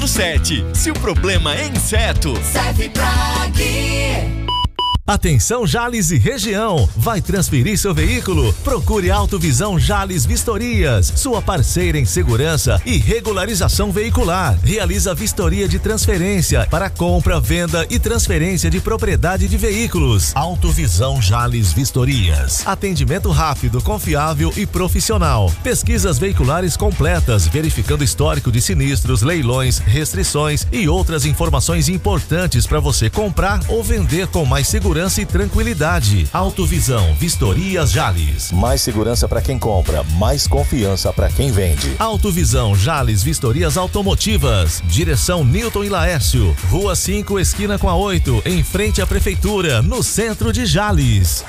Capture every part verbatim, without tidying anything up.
sete. Se o problema é inseto, Cefiplag. Atenção Jales e região, vai transferir seu veículo? Procure Autovisão Jales Vistorias, sua parceira em segurança e regularização veicular. Realiza vistoria de transferência para compra, venda e transferência de propriedade de veículos. Autovisão Jales Vistorias. Atendimento rápido, confiável e profissional. Pesquisas veiculares completas, verificando histórico de sinistros, leilões, restrições e outras informações importantes para você comprar ou vender com mais segurança e tranquilidade. Autovisão Vistorias Jales. Mais segurança para quem compra, mais confiança para quem vende. Autovisão Jales Vistorias Automotivas. Direção Newton e Laércio. Rua cinco, esquina com a oito, em frente à prefeitura, no centro de Jales.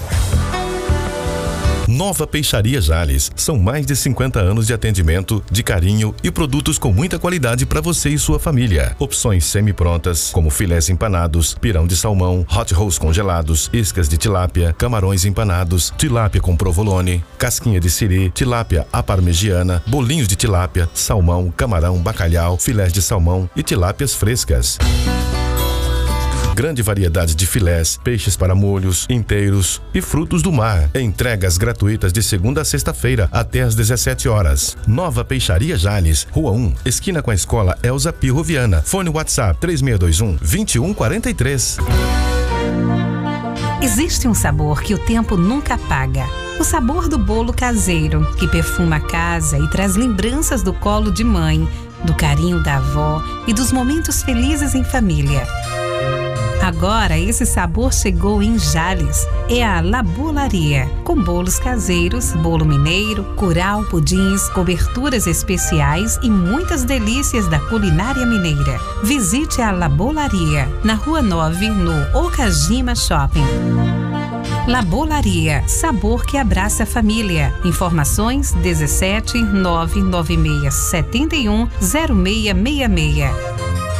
Nova Peixaria Jales. São mais de cinquenta anos de atendimento, de carinho e produtos com muita qualidade para você e sua família. Opções semi-prontas, como filés empanados, pirão de salmão, hot rolls congelados, iscas de tilápia, camarões empanados, tilápia com provolone, casquinha de siri, tilápia à parmegiana, bolinhos de tilápia, salmão, camarão, bacalhau, filés de salmão e tilápias frescas. Grande variedade de filés, peixes para molhos, inteiros e frutos do mar. Entregas gratuitas de segunda a sexta-feira até às dezessete horas. Nova Peixaria Jales, Rua um, esquina com a Escola Elza Pirro Viana. Fone WhatsApp três seis dois um, dois um quatro três. Existe um sabor que o tempo nunca apaga. O sabor do bolo caseiro, que perfuma a casa e traz lembranças do colo de mãe, do carinho da avó e dos momentos felizes em família. Agora esse sabor chegou em Jales. É a La Bolaria, com bolos caseiros, bolo mineiro, curau, pudins, coberturas especiais e muitas delícias da culinária mineira. Visite a La Bolaria, na Rua nove, no Okajima Shopping. La Bolaria, sabor que abraça a família. Informações dezessete, nove nove seis sete um, zero seis seis seis.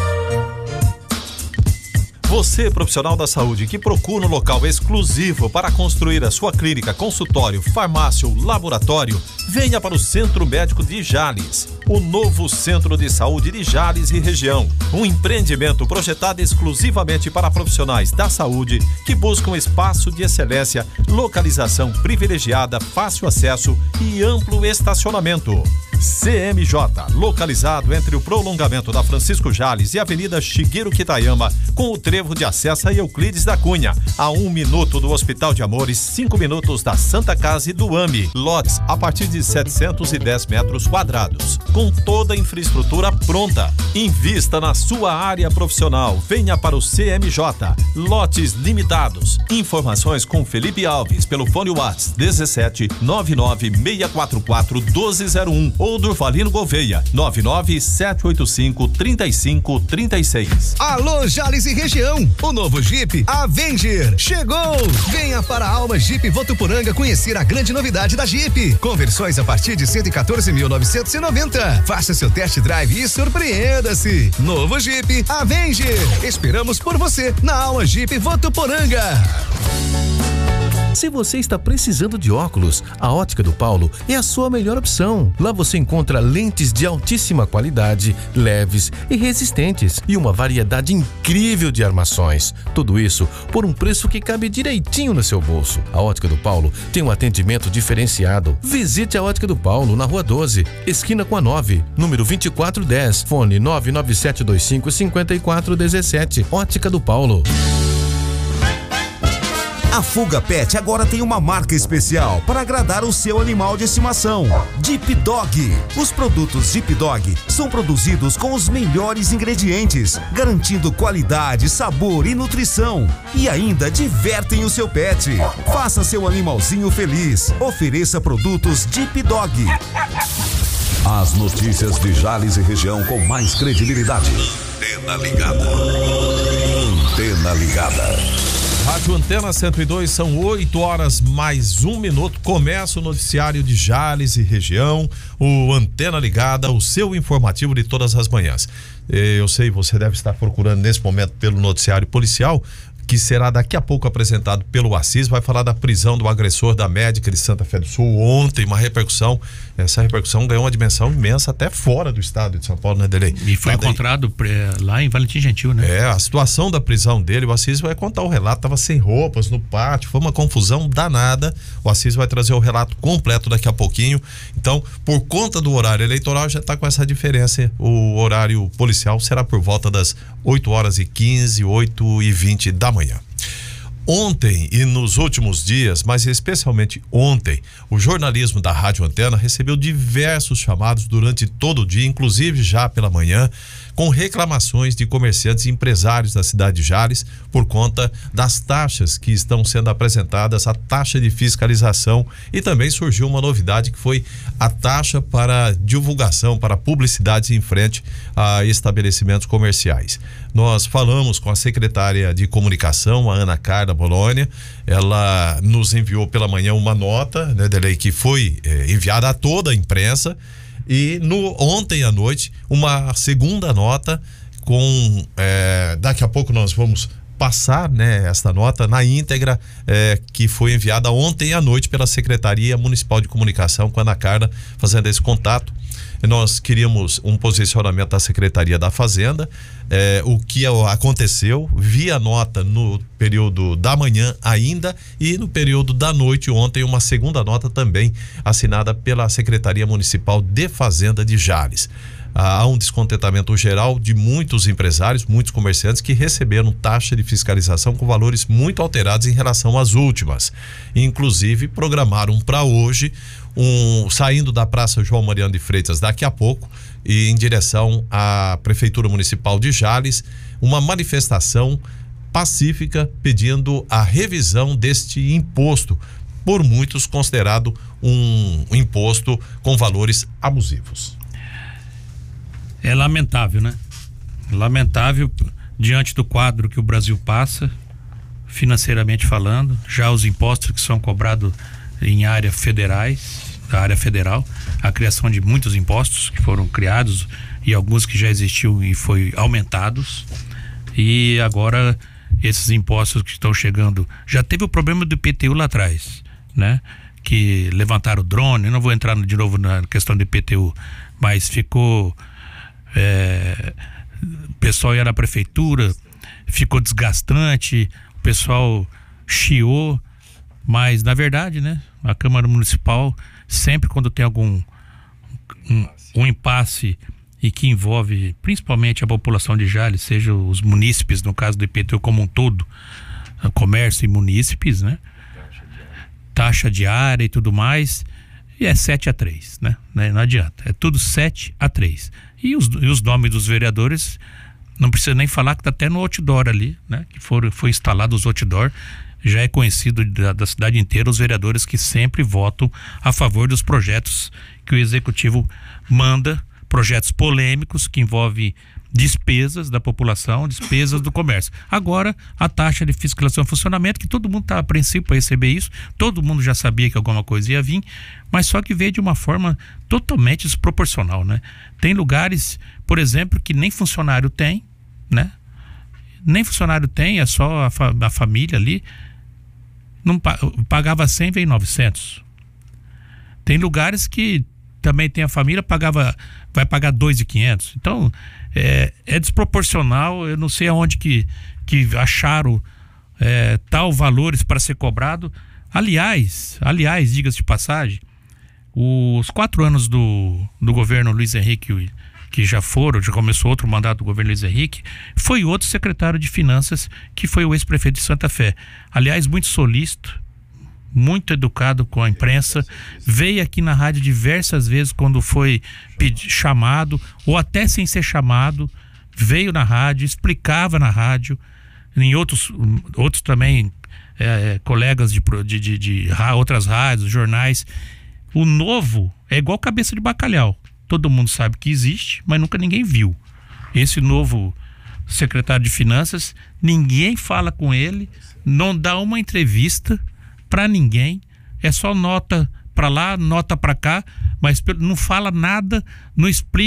Você, profissional da saúde, que procura um local exclusivo para construir a sua clínica, consultório, farmácia ou laboratório, venha para o Centro Médico de Jales, o novo Centro de Saúde de Jales e região. Um empreendimento projetado exclusivamente para profissionais da saúde que buscam espaço de excelência, localização privilegiada, fácil acesso e amplo estacionamento. C M J, localizado entre o prolongamento da Francisco Jales e a Avenida Shigeru Kitayama, com o trevo de acesso a Euclides da Cunha, a um minuto do Hospital de Amores, cinco minutos da Santa Casa e do AMI. Lotes a partir de setecentos e dez metros quadrados, com toda a infraestrutura pronta. Invista na sua área profissional. Venha para o C M J. Lotes limitados. Informações com Felipe Alves pelo fone WhatsApp dezessete, nove nove seis quatro quatro, um dois zero um ou Durvalino Gouveia, nove nove sete oito cinco, três cinco três seis. Alô, Jales e região, o novo Jeep Avenger chegou! Venha para a Alma Jeep Votuporanga conhecer a grande novidade da Jeep. Conversões a partir de cento e quatorze mil novecentos e noventa. Faça seu test drive e surpreenda-se. Novo Jeep Avenger. Esperamos por você na Alma Jeep Votuporanga. Se você está precisando de óculos, a Ótica do Paulo é a sua melhor opção. Lá você encontra lentes de altíssima qualidade, leves e resistentes e uma variedade incrível de armações. Tudo isso por um preço que cabe direitinho no seu bolso. A Ótica do Paulo tem um atendimento diferenciado. Visite a Ótica do Paulo na Rua doze, esquina com a nove, número vinte e quatro dez, fone nove nove sete dois cinco, cinco quatro um sete. Ótica do Paulo. A Fuga Pet agora tem uma marca especial para agradar o seu animal de estimação. Deep Dog. Os produtos Deep Dog são produzidos com os melhores ingredientes, garantindo qualidade, sabor e nutrição. E ainda divertem o seu pet. Faça seu animalzinho feliz. Ofereça produtos Deep Dog. As notícias de Jales e região com mais credibilidade. Antena ligada. Antena ligada. Rádio Antena cento e dois, são oito horas mais um minuto. Começa o noticiário de Jales e região, o Antena Ligada, o seu informativo de todas as manhãs. Eu sei, você deve estar procurando nesse momento pelo noticiário policial, que será daqui a pouco apresentado pelo Assis, vai falar da prisão do agressor da médica de Santa Fé do Sul ontem, uma repercussão, essa repercussão ganhou uma dimensão imensa até fora do estado de São Paulo, né, Delei? E foi encontrado lá em Valentim Gentil, né? É, a situação da prisão dele, o Assis vai contar o relato, tava sem roupas no pátio, foi uma confusão danada, o Assis vai trazer o relato completo daqui a pouquinho. Então, por conta do horário eleitoral, já está com essa diferença, o horário policial será por volta das oito horas e quinze, oito e vinte da manhã. Ontem e nos últimos dias, mas especialmente ontem, o jornalismo da Rádio Antena recebeu diversos chamados durante todo o dia, inclusive já pela manhã, com reclamações de comerciantes e empresários da cidade de Jales por conta das taxas que estão sendo apresentadas, a taxa de fiscalização, e também surgiu uma novidade que foi a taxa para divulgação, para publicidades em frente a estabelecimentos comerciais. Nós falamos com a secretária de comunicação, a Ana Carla Bolônia, ela nos enviou pela manhã uma nota, né, Delei, que foi eh, enviada a toda a imprensa. E no, ontem à noite, uma segunda nota com, é, daqui a pouco nós vamos passar, né, esta nota na íntegra, é, que foi enviada ontem à noite pela Secretaria Municipal de Comunicação, com a Ana Carla fazendo esse contato. Nós queríamos um posicionamento da Secretaria da Fazenda, é, o que aconteceu, via nota no período da manhã ainda e no período da noite ontem, uma segunda nota também assinada pela Secretaria Municipal de Fazenda de Jales. Há um descontentamento geral de muitos empresários, muitos comerciantes que receberam taxa de fiscalização com valores muito alterados em relação às últimas. Inclusive, programaram para hoje, um, saindo da Praça João Mariano de Freitas daqui a pouco e em direção à Prefeitura Municipal de Jales, uma manifestação pacífica pedindo a revisão deste imposto, por muitos considerado um imposto com valores abusivos. É lamentável, né? Lamentável diante do quadro que o Brasil passa, financeiramente falando, já os impostos que são cobrados em áreas federais, da área federal, a criação de muitos impostos que foram criados e alguns que já existiam e foi aumentados, e agora esses impostos que estão chegando, já teve o problema do I P T U lá atrás, né? Que levantaram o drone, eu não vou entrar de novo na questão do I P T U, mas ficou... É, o pessoal ia na prefeitura, ficou desgastante, o pessoal chiou, mas na verdade, né, a Câmara Municipal sempre quando tem algum um, um impasse e que envolve principalmente a população de Jales, seja os munícipes, no caso do I P T U como um todo, comércio e munícipes, né, taxa diária e tudo mais, e é sete a três, né? Não adianta, é tudo sete a três. E os, e os nomes dos vereadores, não precisa nem falar que está até no outdoor ali, né? Que foram, foi instalado os outdoor, já é conhecido da, da cidade inteira os vereadores que sempre votam a favor dos projetos que o executivo manda, projetos polêmicos que envolvem despesas da população, despesas do comércio. Agora, a taxa de fiscalização e funcionamento, que todo mundo está apreensivo para receber isso, todo mundo já sabia que alguma coisa ia vir, mas só que veio de uma forma totalmente desproporcional, né? Tem lugares, por exemplo, que nem funcionário tem, né? Nem funcionário tem, é só a, fa- a família ali, não pagava cem, vem novecentos. Tem lugares que também tem a família, pagava, vai pagar dois mil e quinhentos. Então, é, é desproporcional, eu não sei aonde que, que acharam é, tal valores para ser cobrado. Aliás, aliás, diga-se de passagem, os quatro anos do, do governo Luiz Henrique, que já foram, já começou outro mandato do governo Luiz Henrique, foi outro secretário de Finanças, que foi o ex-prefeito de Santa Fé. Aliás, muito solícito, muito educado com a imprensa, veio aqui na rádio diversas vezes quando foi pedi, chamado, ou até sem ser chamado, veio na rádio, explicava na rádio, em outros, outros também é, colegas de, de, de, de outras rádios, jornais. O novo é igual cabeça de bacalhau, todo mundo sabe que existe, mas nunca ninguém viu. Esse novo secretário de Finanças, ninguém fala com ele, não dá uma entrevista para ninguém, é só nota para lá, nota para cá, mas não fala nada, não explica